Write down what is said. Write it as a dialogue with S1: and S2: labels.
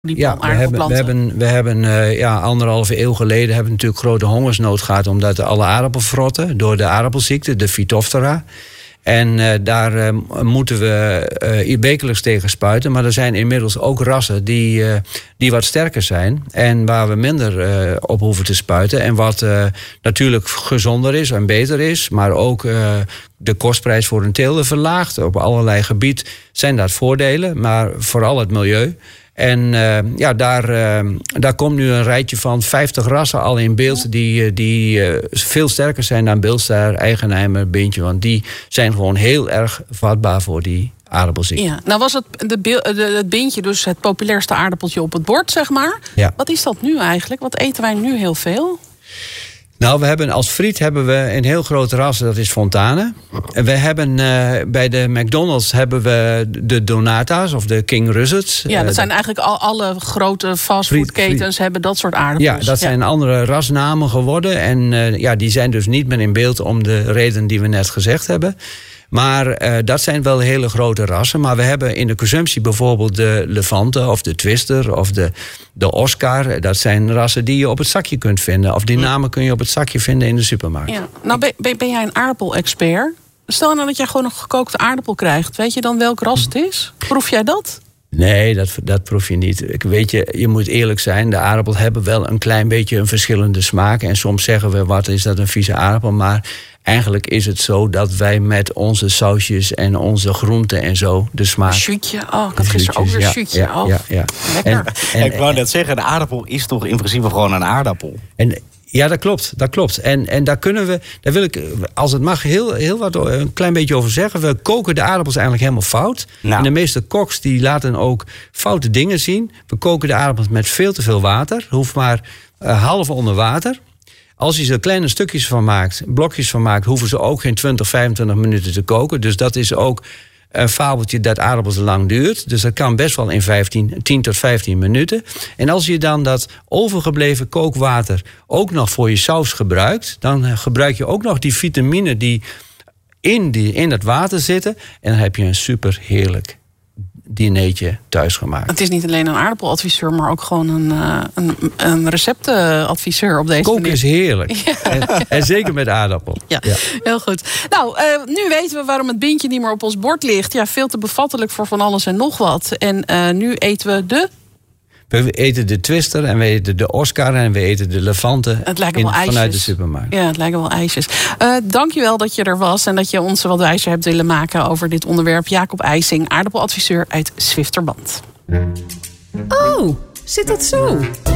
S1: Ja, we hebben 1,5 eeuw geleden hebben we natuurlijk grote hongersnood gehad, omdat alle aardappelen verrotten door de aardappelziekte, de Phytophthora. En daar moeten we wekelijks tegen spuiten. Maar er zijn inmiddels ook rassen die wat sterker zijn. En waar we minder op hoeven te spuiten. En wat natuurlijk gezonder is en beter is. Maar ook de kostprijs voor een teelder verlaagt. Op allerlei gebieden zijn dat voordelen. Maar vooral het milieu. En daar komt nu een rijtje van 50 rassen al in beeld die veel sterker zijn dan Bilster, Eigenheimer, Bintje. Want die zijn gewoon heel erg vatbaar voor die aardappelziekte. Ja,
S2: nou was het Bintje dus het populairste aardappeltje op het bord, zeg maar. Ja. Wat is dat nu eigenlijk? Wat eten wij nu heel veel?
S1: Nou, we hebben als friet een heel groot ras, dat is Fontane. En we hebben bij de McDonald's hebben we de Donata's of de King Russet's.
S2: Ja, dat zijn eigenlijk alle grote fastfoodketens hebben dat soort aardappels.
S1: Ja, dat zijn andere rasnamen geworden. En die zijn dus niet meer in beeld om de reden die we net gezegd hebben. Maar dat zijn wel hele grote rassen. Maar we hebben in de consumptie bijvoorbeeld de Levante of de Twister of de Oscar. Dat zijn rassen die je op het zakje kunt vinden. Of die namen kun je op het zakje vinden in de supermarkt. Ja.
S2: Nou, ben jij een aardappel-expert? Stel nou dat jij gewoon een gekookte aardappel krijgt. Weet je dan welk ras het is? Proef jij dat?
S1: Nee, dat proef je niet. Weet je moet eerlijk zijn. De aardappels hebben wel een klein beetje een verschillende smaak. En soms zeggen we, wat is dat een vieze aardappel? Maar eigenlijk is het zo dat wij met onze sausjes en onze groenten en zo de smaak...
S2: Shootje, ik had gisteren ook weer shootje.
S1: Ja.
S3: En ik wou net zeggen, de aardappel is toch in principe gewoon een aardappel?
S1: Ja, dat klopt. En daar wil ik, als het mag, heel wat een klein beetje over zeggen. We koken de aardappels eigenlijk helemaal fout. Nou. En de meeste koks die laten ook foute dingen zien. We koken de aardappels met veel te veel water. Hoeft maar half onder water. Als je er kleine stukjes van maakt, blokjes van maakt, hoeven ze ook geen 20, 25 minuten te koken. Dus dat is ook een fabeltje dat aardappels lang duurt. Dus dat kan best wel in 10 tot 15 minuten. En als je dan dat overgebleven kookwater ook nog voor je saus gebruikt, dan gebruik je ook nog die vitamine die in het water zitten. En dan heb je een super heerlijk dinertje thuis gemaakt.
S2: Het is niet alleen een aardappeladviseur, maar ook gewoon een receptenadviseur op deze
S1: Koken
S2: manier.
S1: is heerlijk. Ja. En zeker met aardappel.
S2: Ja, heel goed. Nou, nu weten we waarom het Bintje niet meer op ons bord ligt. Ja, veel te bevattelijk voor van alles en nog wat. En nu eten we
S1: We eten de Twister en we eten de Oscar en we eten de Levante vanuit de supermarkt.
S2: Ja, het lijken wel ijsjes. Dankjewel dat je er was en dat je ons wat wijzer hebt willen maken over dit onderwerp. Jacob IJsing, aardappeladviseur uit Zwifterband.
S4: Oh, zit dat zo?